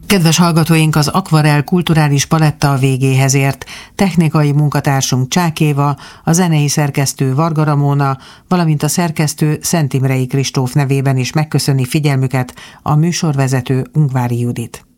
Kedves hallgatóink, az Akvarell kulturális paletta a végéhez ért. Technikai munkatársunk Csák Éva, a zenei szerkesztő Varga Ramóna, valamint a szerkesztő Szent Imrei Kristóf nevében is megköszöni figyelmüket a műsorvezető Ungvári Judit.